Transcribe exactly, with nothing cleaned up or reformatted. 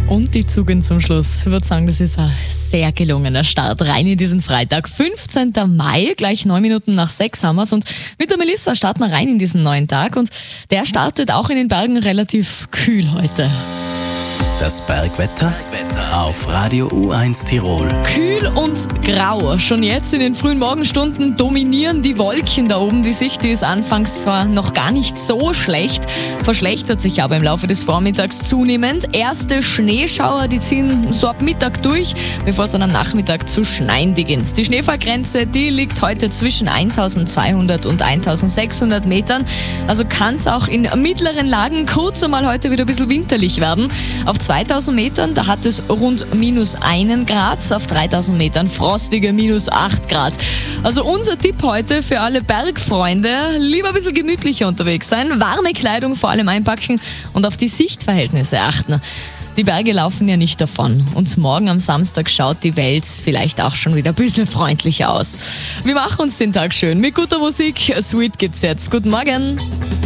Und die Zugin zum Schluss. Ich würde sagen, das ist ein sehr gelungener Start rein in diesen Freitag. fünfzehnten Mai, gleich neun Minuten nach sechs haben wir's. Und mit der Melissa starten wir rein in diesen neuen Tag. Und der startet auch in den Bergen relativ kühl heute. Das Bergwetter auf Radio U eins Tirol. Kühl und grau. Schon jetzt in den frühen Morgenstunden dominieren die Wolken da oben. Die Sicht die ist anfangs zwar noch gar nicht so schlecht, verschlechtert sich aber im Laufe des Vormittags zunehmend. Erste Schneeschauer, die ziehen so ab Mittag durch, bevor es dann am Nachmittag zu schneien beginnt. Die Schneefallgrenze, die liegt heute zwischen eintausendzweihundert und eintausendsechshundert Metern. Also kann es auch in mittleren Lagen kurz einmal heute wieder ein bisschen winterlich werden. Auf zweitausend Metern, da hat es rund minus einen Grad, auf dreitausend Metern frostige minus acht Grad. Also unser Tipp heute für alle Bergfreunde, lieber ein bisschen gemütlicher unterwegs sein, warme Kleidung vor allem einpacken und auf die Sichtverhältnisse achten. Die Berge laufen ja nicht davon und morgen am Samstag schaut die Welt vielleicht auch schon wieder ein bisschen freundlicher aus. Wir machen uns den Tag schön mit guter Musik. Sweet gibt's jetzt. Guten Morgen.